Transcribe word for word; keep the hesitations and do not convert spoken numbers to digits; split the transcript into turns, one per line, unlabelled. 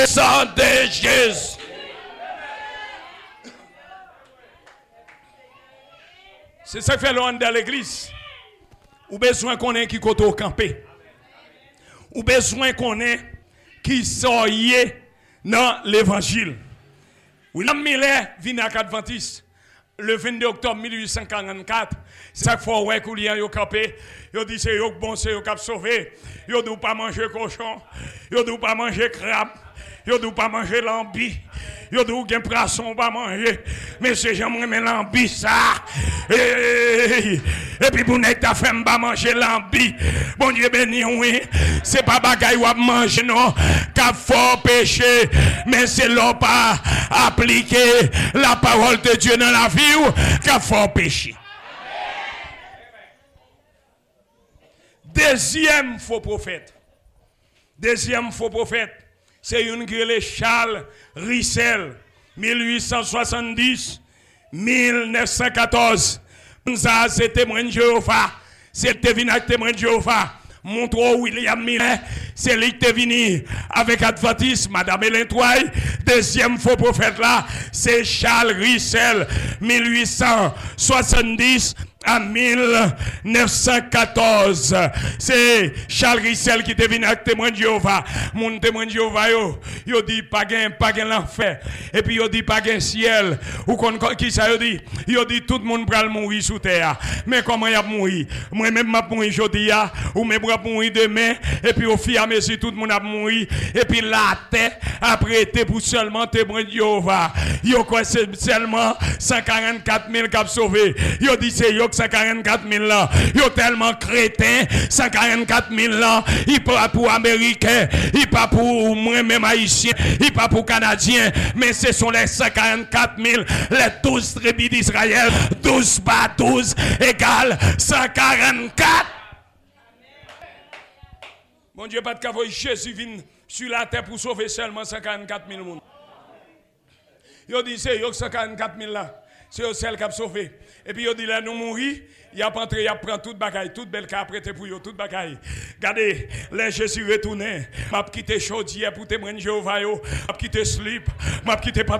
sang de Jésus. C'est ça que fait l'homme dans l'église. Ou besoin qu'on ait qui côté au campé. Ou besoin qu'on ait qui soyez dans l'évangile. William Miller vient à Adventiste le vingt-deux octobre mille huit cent quarante-quatre. Chaque fois ouais qu'on yo campé, yo dit c'est yo bon c'est yo cap sauvé. Yo doit pas manger cochon, yo doit pas manger crabe, yo doit pas manger lambi. Yo doit gen poisson pas manger. Mais c'est jamais mais lambi ça. Et, et puis pour nèg ta femme pas manger lambi. Bon Dieu béni oui, c'est pas bagaille ou manger non, qu'a fort péché, mais c'est l'on pas appliquer la parole de Dieu dans la vie ou qu'a fort péché. Deuxième faux prophète. Deuxième faux prophète. C'est une qui est Charles Rissel, mille huit cent soixante-dix à mille neuf cent quatorze. Ça, c'est témoin de Jéhovah. C'est témoin de Jéhovah. Montre William Miller, c'est lui qui est venu avec Adventiste, Madame Hélène Troy. Deuxième faux prophète là, c'est Charles Rissel, mille huit cent soixante-dix à mille neuf cent quatorze. C'est Charles Rissel qui est venu avec témoin de Jéhovah. Mon témoin de Jéhovah, yo, yo dit pas gain, pas gain l'enfer. Et puis yo dit pas gain ciel. Ou kon qui ça yo dit? Yo dit tout le monde pral mourir sous terre. Mais comment y a mourir? Moi même m'a mourir aujourd'hui ou même m'a mourir demain et puis au fur et à mesure tout le monde a mourir et puis la terre après été pour seulement témoin de Jéhovah. Yo quoi c'est seulement cent quarante-quatre mille qui a sauvé. Yo dit c'est yo cent quarante-quatre mille là, yo tellement crétin, cent quarante-quatre mille là, il pas pour américain, il pas pour moi-même haïtien, il pas pour canadien, mais ce sont les cent quarante-quatre mille, les douze tribus d'Israël, douze par douze égale cent quarante-quatre. Mon Dieu, pas de cavoy, Jésus vient sur la terre pour sauver seulement cent quarante-quatre mille monde. Yo dit c'est yo cent quarante-quatre mille là. C'est celle qui a sauvé. Et puis, il dit là, nous mourir, il a entré, il a pris toute bagaille, toute belle qui a prêté pour eux, toute bagaille. Regardez, là, je suis retourné. Je vais quitter Chaudière pour témoigner Jéhovah, je vais quitter Slip, je vais quitter